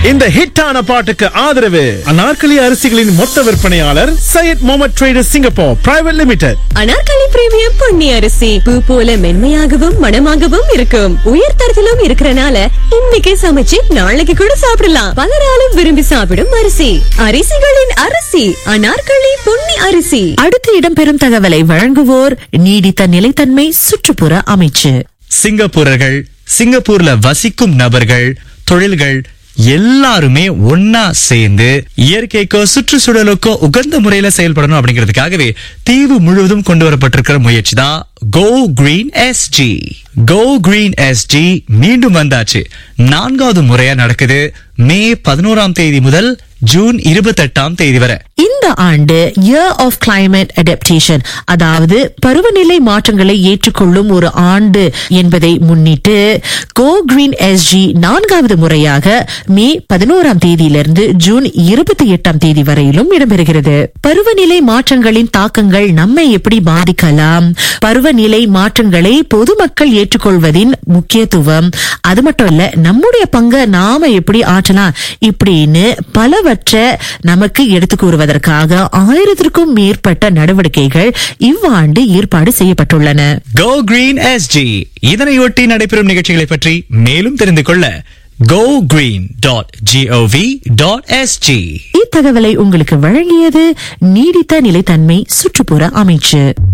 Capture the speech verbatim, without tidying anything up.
இந்த ஹிட்டான பாட்டுக்கு ஆதரவு அனார்கலி அரிசிகளின் மொத்த விற்பனையாளர் Syed Mohammed traders Singapore private limited. Anarkali premium Ponni அரிசி பூ போல மென்மையாகவும் மணமாகவும் இருக்கும். உயர் தரத்திலும் இருக்கறனால இன்னைக்கு சமைச்சு நாளைக்கு கூட சாப்பிடலாம். பலராலும் விரும்பி சாப்பிடும் அரிசி. அரிசிகளின் அரிசி அனார்கலி பொன்னி அரிசி. அடுத்து இடம்பெறும் தகவலை வழங்குவோர் நீடித்த நிலைத்தன்மை சுற்றுப்புற அமைச்சு. சிங்கப்பூரர்கள், சிங்கப்பூர்ல வசிக்கும் நபர்கள், தொழில்கள் எல்லாருமே ஒன்னா சேர்ந்து இயற்கைக்கோ சுற்றுச்சூழலுக்கோ உகந்த முறையில செயல்படணும் அப்படிங்கிறதுக்காகவே தீவு முழுவதும் கொண்டு வரப்பட்டிருக்கிற முயற்சி தான் கோ கிரீன் எஸ்ஜி. கோ கிரீன் எஸ்ஜி மீண்டும் வந்தாச்சு. நான்காவது முறையா நடக்குது. மே பதினோராம் தேதி முதல் ஜூன் இருபத்தி எட்டாம் தேதி வரை. இந்த ஆண்டு இயர் ஆஃப் கிளைமேட் அடாப்டேஷன், அதாவது பருவநிலை மாற்றங்களை ஏற்றுக்கொள்ளும் ஒரு ஆண்டு என்பதை முன்னிட்டு கோ கிரீன் எஸ்ஜி நான்காவது முறையாக மே பதினோராம் தேதியிலிருந்து ஜூன் இருபத்தி எட்டாம் தேதி வரையிலும் இடம்பெறுகிறது. பருவநிலை மாற்றங்களின் தாக்கங்கள் நம்மை எப்படி பாதிக்கலாம், பருவநிலை மாற்றங்களை பொதுமக்கள் ஏற்றுக்கொள்வதின் முக்கியத்துவம், அது மட்டும் இல்ல நம்முடைய பங்கை நாம எப்படி ஆற்றலாம் இப்படின்னு பலவற்றை நமக்கு எடுத்து கூறுவதற்காக ஆயிரத்திற்கும் மேற்பட்ட நடவடிக்கைகள் இவ்வாண்டு ஏற்பாடு செய்யப்பட்டுள்ளன. கோ கிரீன் எஸ்ஜி இதனையொட்டி நடைபெறும் நிகழ்ச்சிகளை பற்றி மேலும் தெரிந்து கொள்ள go green dot gov dot sg. இத்தகவலை உங்களுக்கு வழங்கியது நீடித்த நிலைத்தன்மை சுற்றுப்புற அமைச்சு.